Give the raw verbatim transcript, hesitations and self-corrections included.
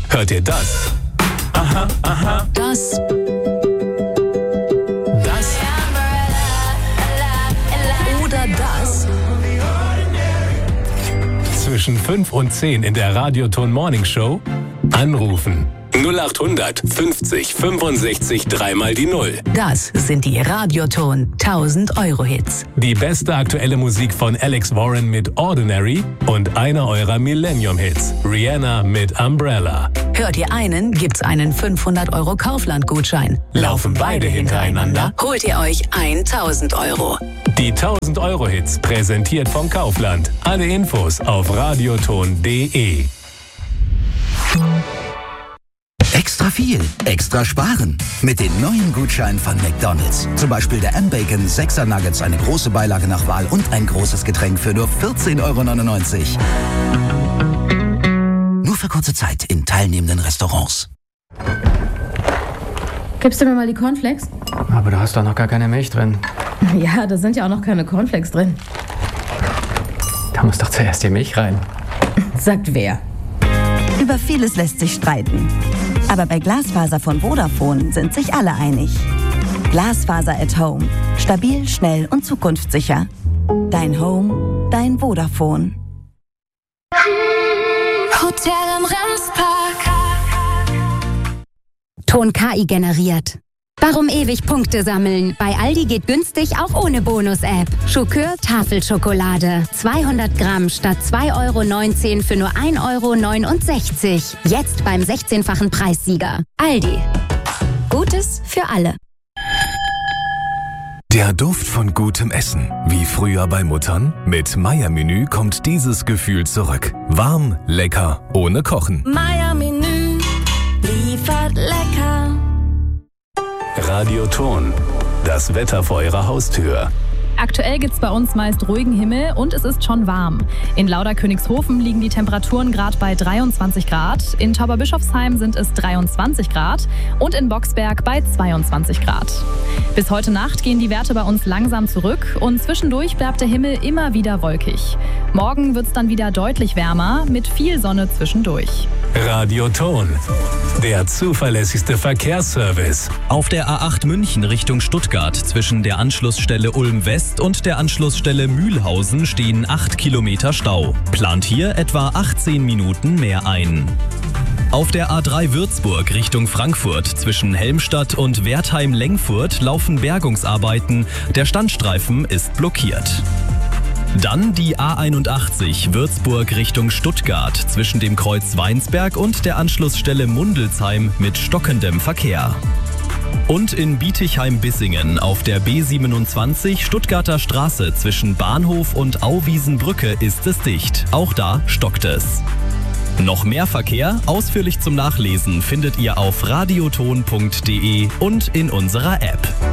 Hört ihr das? Aha, aha. Das. Das. Oder das. Zwischen fünf und zehn in der Radioton Morning Show anrufen. null achthundert fünfzig fünfundsechzig dreimal die Null. Das sind die Radioton tausend Euro Hits. Die beste aktuelle Musik von Alex Warren mit Ordinary und einer eurer Millennium-Hits, Rihanna mit Umbrella. Hört ihr einen, gibt's einen fünfhundert Euro Kaufland-Gutschein. Laufen beide hintereinander, holt ihr euch tausend Euro. Die tausend Euro Hits präsentiert von Kaufland. Alle Infos auf radioton punkt de. Extra viel, extra sparen. Mit den neuen Gutscheinen von McDonald's. Zum Beispiel der M-Bacon sechser Nuggets, eine große Beilage nach Wahl und ein großes Getränk für nur vierzehn Euro neunundneunzig. Nur für kurze Zeit in teilnehmenden Restaurants. Gibst du mir mal die Cornflakes? Aber da hast doch noch gar keine Milch drin. Ja, da sind ja auch noch keine Cornflakes drin. Da muss doch zuerst die Milch rein. Sagt wer? Über vieles lässt sich streiten. Aber bei Glasfaser von Vodafone sind sich alle einig. Glasfaser at Home. Stabil, schnell und zukunftssicher. Dein Home, dein Vodafone. Hotel im Remspark. Ton K I generiert. Warum ewig Punkte sammeln? Bei Aldi geht günstig auch ohne Bonus-App. Schokör Tafelschokolade. zweihundert Gramm statt zwei Euro neunzehn für nur ein Euro neunundsechzig. Jetzt beim sechzehnfachen Preissieger. Aldi. Gutes für alle. Der Duft von gutem Essen. Wie früher bei Muttern? Mit Meier-Menü kommt dieses Gefühl zurück. Warm, lecker, ohne Kochen. Meier-Menü liefert lecker. Radioton. Das Wetter vor eurer Haustür. Aktuell gibt es bei uns meist ruhigen Himmel und es ist schon warm. In Lauderkönigshofen liegen die Temperaturen gerade bei dreiundzwanzig Grad, in Tauberbischofsheim sind es dreiundzwanzig Grad und in Boxberg bei zweiundzwanzig Grad. Bis heute Nacht gehen die Werte bei uns langsam zurück und zwischendurch bleibt der Himmel immer wieder wolkig. Morgen wird es dann wieder deutlich wärmer mit viel Sonne zwischendurch. Radioton. Der zuverlässigste Verkehrsservice. Auf der A acht München Richtung Stuttgart zwischen der Anschlussstelle Ulm West und der Anschlussstelle Mühlhausen stehen acht Kilometer Stau. Plant hier etwa achtzehn Minuten mehr ein. Auf der A drei Würzburg Richtung Frankfurt zwischen Helmstadt und Wertheim-Lengfurt laufen Bergungsarbeiten. Der Standstreifen ist blockiert. Dann die A einundachtzig Würzburg Richtung Stuttgart zwischen dem Kreuz Weinsberg und der Anschlussstelle Mundelsheim mit stockendem Verkehr. Und in Bietigheim-Bissingen auf der B siebenundzwanzig Stuttgarter Straße zwischen Bahnhof und Auwiesenbrücke ist es dicht. Auch da stockt es. Noch mehr Verkehr, ausführlich zum Nachlesen, findet ihr auf radioton punkt de und in unserer App.